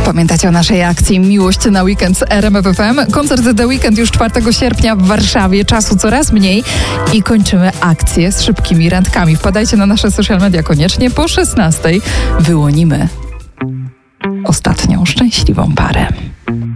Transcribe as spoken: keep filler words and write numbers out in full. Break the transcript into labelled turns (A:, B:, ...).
A: Pamiętacie o naszej akcji Miłość na weekend z R M F F M? Koncert The Weekend już czwartego sierpnia w Warszawie, czasu coraz mniej i kończymy akcję z szybkimi randkami. Wpadajcie na nasze social media koniecznie. Po szesnastej wyłonimy ostatnią szczęśliwą parę.